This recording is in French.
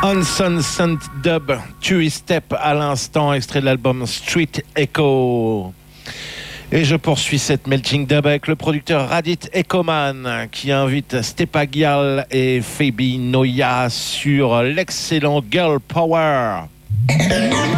Hanson Sand Dub, Two Step à l'instant, extrait de l'album Street Echo. Et je poursuis cette melting dub avec le producteur Radit Ekoman qui invite Stepa Gyal et Fabi Noya sur l'excellent Girl Power.